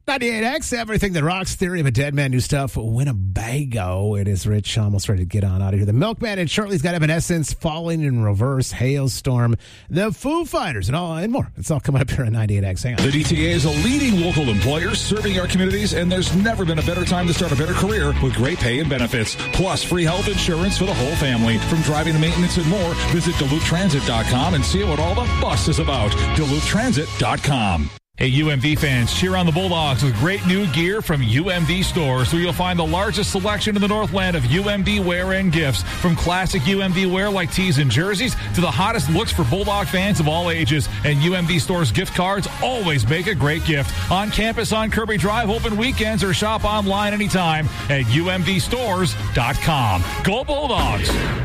98X, everything that rocks. Theory of a Dead Man, new stuff. Winnebago. It is Rich, almost ready to get on out of here. The Milkman and Shirley's got Evanescence, Falling in Reverse, Hailstorm, the Foo Fighters, and more. It's all coming up here on 98X. Hang on. The DTA is a leading local employer serving our communities, and there's never been a better time to start a better career with great pay and benefits, plus free health insurance for the whole family. From driving to maintenance and more, visit DuluthTransit.com and see what all the fuss is about. DuluthTransit.com. Hey, UMD fans, cheer on the Bulldogs with great new gear from UMD stores, where you'll find the largest selection in the Northland of UMD wear and gifts. From classic UMD wear like tees and jerseys to the hottest looks for Bulldog fans of all ages. And UMD stores gift cards always make a great gift. On campus on Kirby Drive, open weekends, or shop online anytime at UMDstores.com. Go Bulldogs!